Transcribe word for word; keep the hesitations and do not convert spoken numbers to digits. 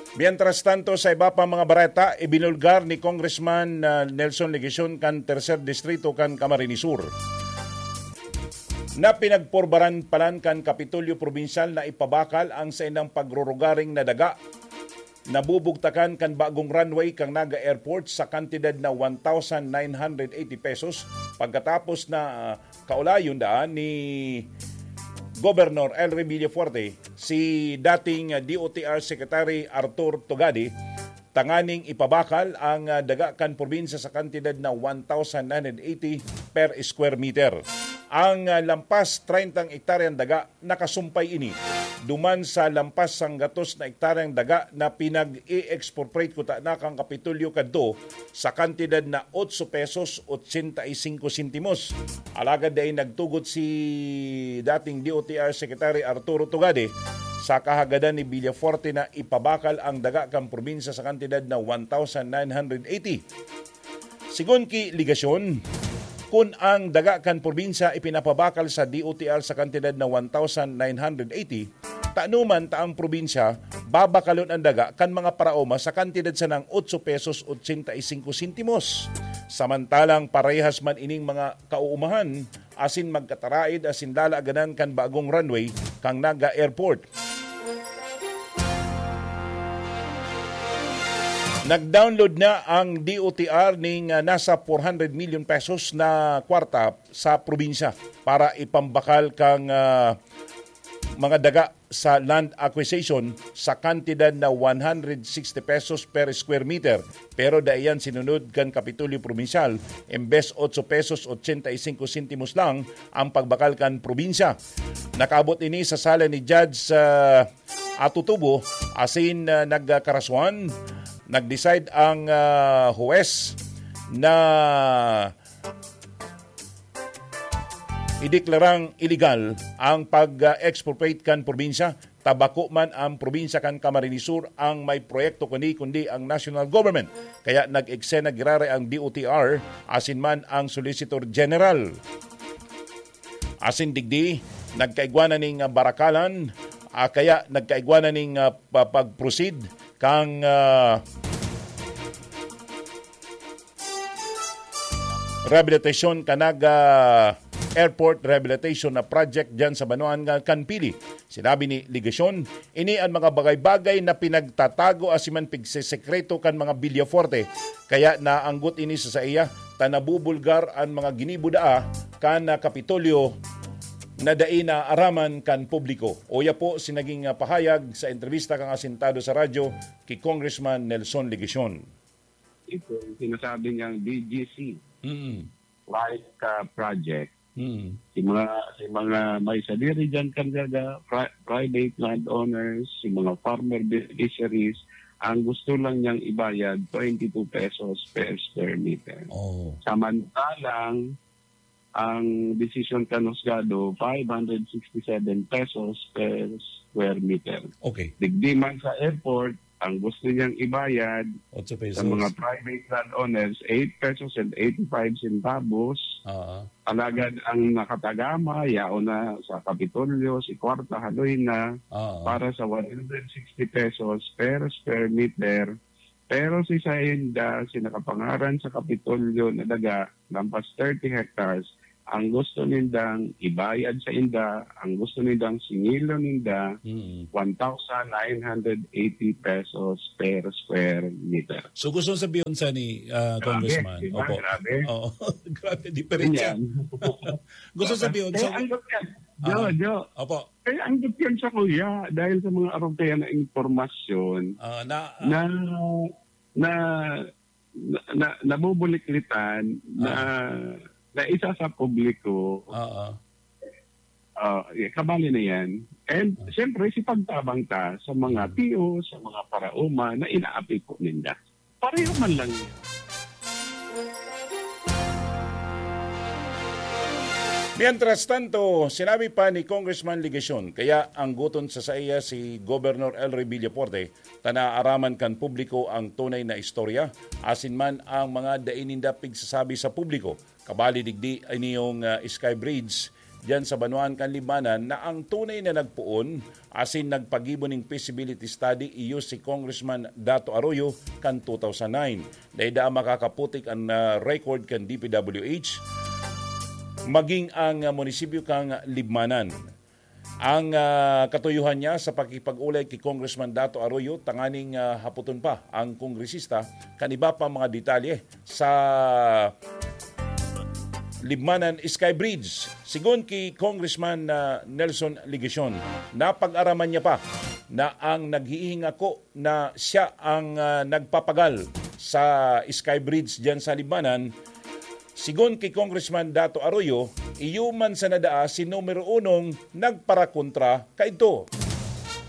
Mientras tanto, sa iba pa mga bareta, ibinulgar ni Congressman uh, Nelson Legacion kan Tercer Distrito kan Camarines Sur na pinagporbaran palan kan Kapitolyo Provincial na ipabakal ang sa inang pagrurugaring na daga. Nabubugtakan kan bagong runway kang Naga Airport sa kantidad na one thousand nine hundred eighty pesos pagkatapos na uh, kaulayon daan ni Governor Elry Villafuerte si dating uh, D O T R Secretary Arthur Tugadi tanganing ipabakal ang uh, daga kan probinsya sa kantidad na one thousand nine hundred eighty per square meter. Ang uh, lampas thirty hektaryang daga nakasumpay ini duman sa lampas sang gatos na hektaryang daga na pinag-i-expropriate ko ta na kang Kapitolyo kadto sa kantidad na eight pesos eighty-five centimos. Alagad ay nagtugot si dating D O T R Secretary Arturo Tugade sa kahagadan ni Villafuerte na ipabakal ang daga kang probinsya sa kantidad na one thousand nine hundred eighty. Sigon ki Legacion, kung ang daga kan probinsya ipinapabakal sa D O T R sa kantidad na one thousand nine hundred eighty, taanuman ta ang probinsya babakalon ang daga kan mga paraoma sa kantidad sa ng eight pesos eighty-five centimos. Samantalang parehas man ining mga kauumahan asin magkataraid asin lalaganan kan bagong runway kang Naga Airport. Nag-download na ang D O T R ning uh, nasa four hundred million pesos na kwarta sa probinsya para ipambakal kang uh, mga daga sa land acquisition sa kantidad na one hundred sixty pesos per square meter. Pero daiyan sinunod kan Kapitolyo Provincial, imbes eight pesos eighty-five centimos lang ang pagbakal kan probinsya. Nakabot ini sa sala ni Judge uh, Atutubo asin uh, nagkarasuan. Nag-decide ang uh, huwes na ideklarang illegal ang pag-expropriate kan probinsya. Tabako man ang probinsya kan Camarines Sur ang may proyekto kundi kundi ang national government. Kaya nag-eksena girare ang D O T R asin man ang Solicitor General. Asin digdi, nagkaigwana ning uh, barakalan, uh, kaya nagkaigwana ning uh, pag-proceed kang uh, rehabilitation kanaga airport rehabilitation na project dyan sa Banuan nga Kanpili. Sinabi ni Legacion, ini ang mga bagay-bagay na pinagtatago asiman pigsesekreto kan mga Villafuerte. Kaya naanggot ini sa sa iya, tanabubulgar ang mga ginibudaa kan Kapitolyo na dai na araman kan publiko. Oya po sinaging pahayag sa entrevista kang asintado sa radyo kay Congressman Nelson Legacion. Ito, sinasabi niyang D G C, mm-hmm. like uh, project, mm-hmm. si mga si mga may sadiri dyan kangaga, pri- private landowners, si mga farmer beneficiaries, ang gusto lang niyang ibayad twenty-two pesos per square meter. Oh. Samantalang ang decision kanusgado five hundred sixty-seven pesos per square meter. Okay. Digdi man sa airport, ang gusto niyang ibayad sa mga private landowners eight pesos and eighty-five centavos. Uh-huh. Alagad ang nakatagama, yao na sa Kapitolyo, si Kwarta, haloy na uh-huh. para sa one hundred sixty pesos per square meter. Pero si Sainda, si nakapangaran sa Kapitolyo na daga, lampas thirty hectares, ang gusto nindang ibayad sa inda, ang gusto nindang singilo ninda, mm-hmm. one thousand nine hundred eighty pesos per square meter. So gusto sabihin sa ni uh, Congressman? Diba? Opo. Grabe. Oo. Grabe, diferensya. Gusto sabihin sa... Eh, ang dupyan. Jo, uh, Jo. Opo. Eh, ang dupyan sa kuya, dahil sa mga aropeya na informasyon uh, na, uh, na, na, na, na, nabubuliklitan, uh, na... na isa sa publiko, Oo. Uh, kabali na yan. And uh-huh. siyempre, si pagtabang ta sa mga P O, sa mga parauma na inaapi ko ninda. Pareho man lang yan. Mientras tanto, sinabi pa ni Congressman Legacion, kaya ang guton sa sa iya si Governor Elry Villafuerte, tanaaraman kan publiko ang tunay na istorya, asin man ang mga dainindapig sasabi sa publiko. Kabali digdi ay niyong uh, Sky Bridge diyan sa Banuan kan Libanan na ang tunay na nagpuon asin nagpagibo ning feasibility study iyo si Congressman Dato Arroyo kan two thousand nine. Dahil makakaputik ang uh, record kan D P W H maging ang uh, munisipyo kang Libmanan. Ang uh, katuyuhan niya sa pakipag-ulay kay Congressman Dato Arroyo, tanganing uh, haputon pa ang kongresista kaniba pa mga detalye sa Libmanan Sky Bridge. Sigon kay Congressman uh, Nelson Ligacion, napag-araman niya pa na ang naghihinga ko na siya ang uh, nagpapagal sa Sky Bridge diyan sa Libmanan. Sigon kay Congressman Dato Arroyo, iyo man sa nadaa si numero unong nagparakontra kaito.